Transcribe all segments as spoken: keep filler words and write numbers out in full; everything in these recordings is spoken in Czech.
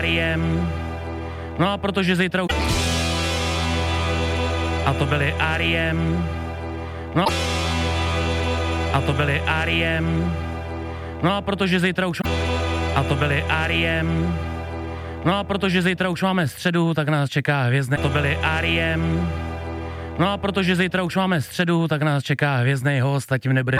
Ariem. No a protože zítra... A to byli Ariem. No. A to byli Ariem. No a protože zítra už... A to byli Ariem. No a protože zítra už máme středu, tak nás čeká hvězdné. To byli Ariem. No a protože zítra už máme středu, tak nás čeká hvězdný host a tím nebude...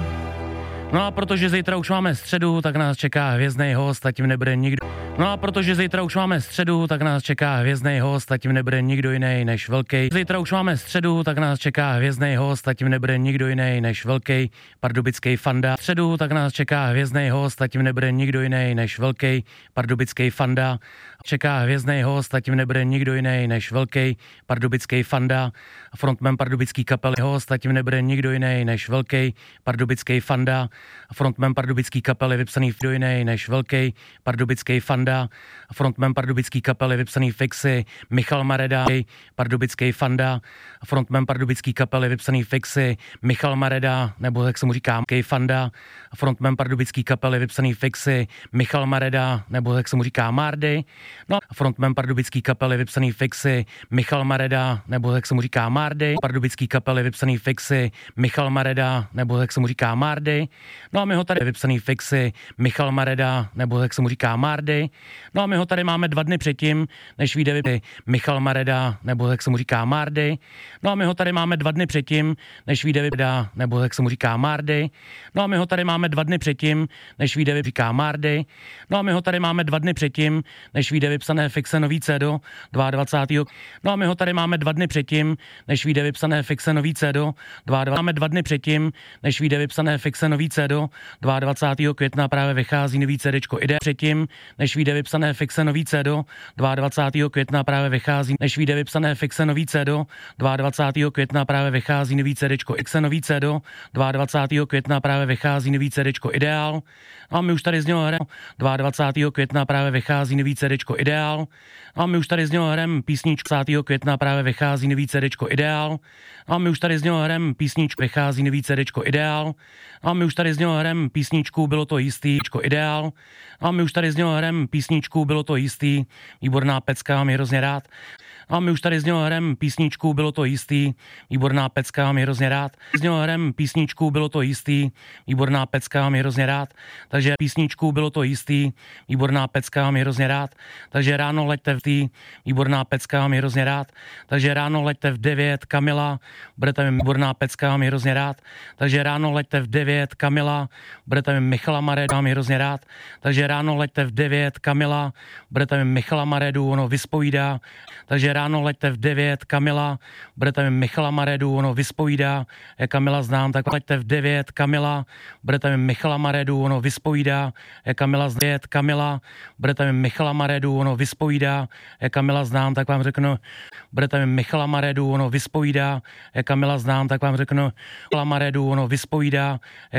No a protože zítra už máme středu, tak nás čeká hvězdný host a tím nebude nikdo. No a protože zítra už máme středu, tak nás čeká hvězdný host a tím nebude nikdo jiný než velký. Zítra už máme středu, tak nás čeká hvězdný host a tím nebude nikdo jiný než velký pardubický fanda. Středu, tak nás čeká hvězdný host a tím nebude nikdo jiný než velký pardubický fanda. Čeká hvězdný host a tím nebude nikdo jiný než velký pardubický fanda. Frontman pardubický kapely host a tím nebude nikdo jiný než velký pardubický fanda. Frontman pardubický kapely vypsaný do jiný než velký pardubický fanda. Frontman pardubický kapely vypsaný Fixy Michal Mareda, pardubický fanda. Frontman pardubický kapely vypsaný Fixy Michal Mareda, nebo jak se mu říká, Kej fanda. Frontman pardubický kapely vypsaný Fixy Michal Mareda, nebo jak se mu říká, Mardy. No, frontman pardubický kapely vypsaný Fixy Michal Mareda, nebo jak se mu říká, Mardy. Pardubický kapely vypsaný Fixy Michal Mareda, nebo jak se mu říká, Mardy. No a my ho tady vypsaný Fixy Michal Mareda, nebo jak se mu říká, Mardy. No a my ho tady máme dva dny předtím, než vyjde vypsaný Michal Mareda, nebo jak se mu říká, Mardy. No a my ho tady máme dva dny předtím, než vyjde vypsaný, nebo jak se mu říká, Mardy. No a my ho tady máme dva dny předtím, než vyjde vypsaný Mardy. No a my ho tady máme dva dny předtím, než vyjde vypsané Fixe nový C D dvacátého druhého No a my ho tady máme dva dny předtím, než vyjde vypsané Fixe nový C D dvacátého Máme dva dny předtím, než vyjde vypsané Fixe nový C D dvacátého druhého května právě vychází nový CDčko. Ide předtím, než vyjde vypsané Fixe nový C D dvacátého druhého května právě vychází, než vyjde vypsané Fixe nový C D dvacátého druhého května právě vychází nový CDčko. Fixe nový C D dvacátého druhého května právě vychází nový CDčko Ideál. No a my už tady z něho hrajeme dvacátého druhého května právě vychází nový CDčko Ideál. No a my už tady z něho hrajeme písničku dvacátého května právě vychází nový CDčko Ideál. No a my už tady z něho hrajeme písničku vychází nový CDčko Ideál. No a my už tady z něho hrajeme písničku Bylo to jistý, Ideál. No a my už tady z něho hrajeme písničku Bylo to jistý, výborná pecka, mám je hrozně rád. No a my už tady z něho hrajeme písničku Bylo to jistý, výborná pecka, mám je hrozně rád. Z něho hrajeme písničku Bylo to jistý, výborná pecka, mám je hrozně rád. Takže písničku Bylo to jistý, výborná pecka, mám je hrozně rád. Takže ráno leďte v tý, výborná pecka, mám je hrozně rád. Takže ráno leďte v devět, Kamila, budete mi výborná pecka, mám je hrozně rád. Takže ráno leďte v devět, Kamila, budete mi Michala Maredu, mám je hrozně rád. Takže ráno leďte v devět, Kamila, budete mi Michala Maredu, ono vyspovídá. Takže ráno leďte v devět, Kamila, budete mi Michala Maredu, ono vyspovídá. Jak Kamila znám, tak leďte v devět, Kamila, budete mi Michala Maredu, ono vyspovídá. Jak Kamila znám, devět, Kamila, budete mi Michala Maredu, ono vyspovídá. Jak Kamila znám, tak vám řeknu, budete mi Michala Maredu, ono vyspovídá. Jak Kamila znám, tak vám řeknu, Michala Maredu, ono vyspovídá.